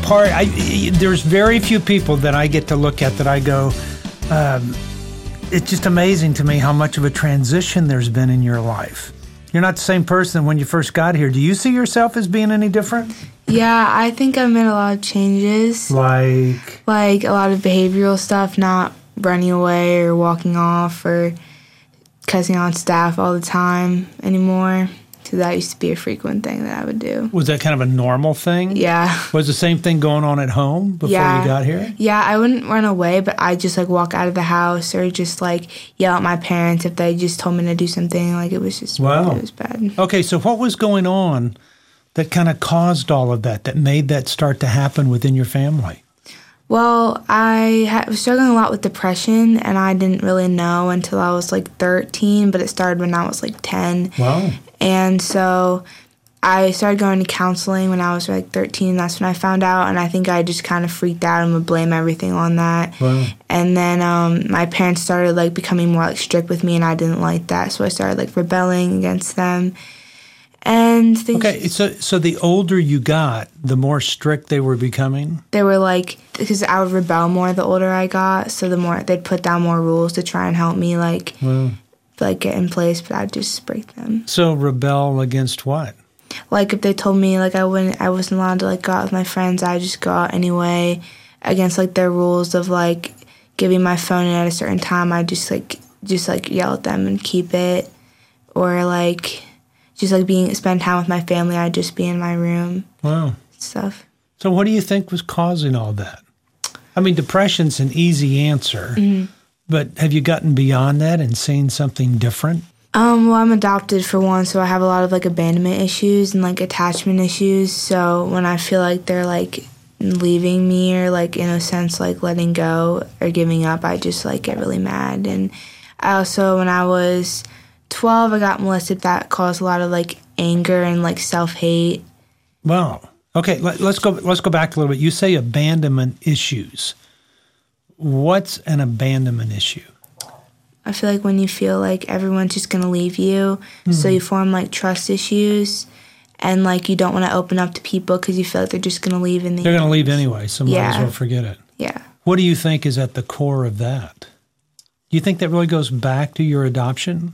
part, there's very few people that I get to look at that I go, it's just amazing to me how much of a transition there's been in your life. You're not the same person when you first got here. Do you see yourself as being any different? Yeah, I think I've made a lot of changes. Like a lot of behavioral stuff, not running away or walking off or cussing on staff all the time anymore. So that used to be a frequent thing that I would do. Was that kind of a normal thing? Yeah. Was the same thing going on at home before you got here? Yeah, I wouldn't run away, but I'd just walk out of the house or just yell at my parents if they just told me to do something. It was just, wow. It was bad. Okay, so what was going on that kind of caused all of that made that start to happen within your family? Well, I was struggling a lot with depression, and I didn't really know until I was 13, but it started when I was 10. Wow. And so I started going to counseling when I was 13. That's when I found out, and I think I just kind of freaked out and would blame everything on that. Wow. And then my parents started becoming more strict with me, and I didn't like that, so I started rebelling against them. And okay, so the older you got, the more strict they were becoming? They were because I would rebel more the older I got, so the more they'd put down more rules to try and help me get in place, but I'd just break them. So rebel against what? If they told me I wasn't allowed to go out with my friends, I'd just go out anyway. Against their rules of giving my phone in at a certain time, I'd just yell at them and keep it. Or just spend time with my family, I'd just be in my room. Wow. Stuff. So what do you think was causing all that? I mean, depression's an easy answer, but have you gotten beyond that and seen something different? Well, I'm adopted for one, so I have a lot of abandonment issues and attachment issues. So when I feel they're leaving me or in a sense letting go or giving up, I just get really mad. And I also, when I was 12, I got molested. That caused a lot of anger and self-hate. Wow. Okay, let's go back a little bit. You say abandonment issues. What's an abandonment issue? I feel when you feel everyone's just going to leave you, so you form trust issues, and you don't want to open up to people because you feel they're just going to leave in the end. They're going to leave anyway, so might as well forget it. Yeah. What do you think is at the core of that? Do you think that really goes back to your adoption?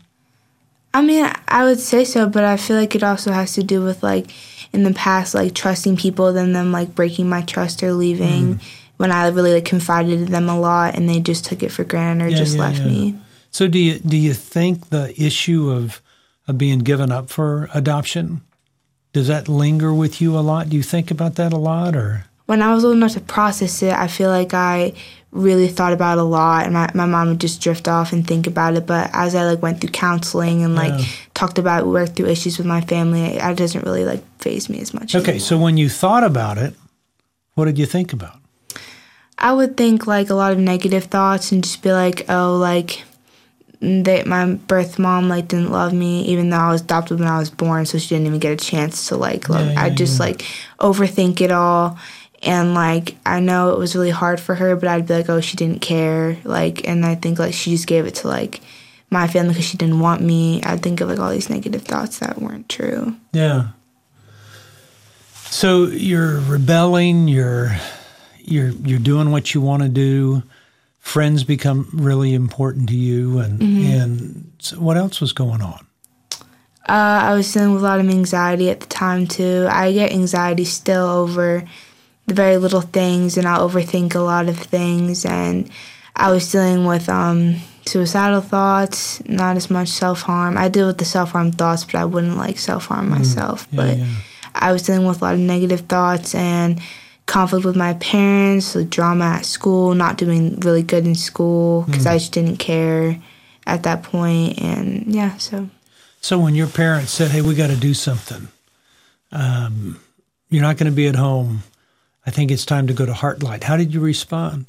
I mean, I would say so, but I feel it also has to do with in the past, trusting people, then them breaking my trust or leaving when I really confided in them a lot, and they just took it for granted or just left me. So do you think the issue of being given up for adoption, does that linger with you a lot? Do you think about that a lot, or? When I was old enough to process it, I feel I really thought about it a lot, and my mom would just drift off and think about it. But as I went through counseling and worked through issues with my family, it doesn't really faze me as much. Okay, so when you thought about it, what did you think about? I would think a lot of negative thoughts and just be my birth mom didn't love me, even though I was adopted when I was born, so she didn't even get a chance to love. I just overthink it all. And, I know it was really hard for her, but I'd be oh, she didn't care. And I think, she just gave it to, my family because she didn't want me. I'd think of, all these negative thoughts that weren't true. Yeah. So you're rebelling, you're doing what you want to do. Friends become really important to you. And so what else was going on? I was dealing with a lot of anxiety at the time, too. I get anxiety still over the very little things, and I'll overthink a lot of things. And I was dealing with suicidal thoughts, not as much self-harm. I deal with the self-harm thoughts, but I wouldn't self-harm myself. I was dealing with a lot of negative thoughts and conflict with my parents, drama at school, not doing really good in school because I just didn't care at that point. And, So when your parents said, hey, we got to do something, you're not going to be at home, I think it's time to go to Heartlight. How did you respond?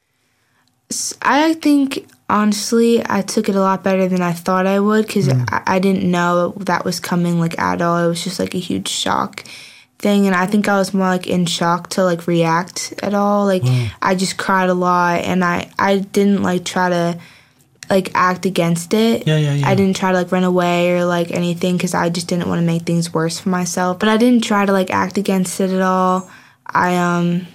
I think, honestly, I took it a lot better than I thought I would because I didn't know that was coming at all. It was just a huge shock thing, and I think I was more in shock to react at all. I just cried a lot, and I didn't try to act against it. I didn't try to run away or anything because I just didn't want to make things worse for myself. But I didn't try to act against it at all. I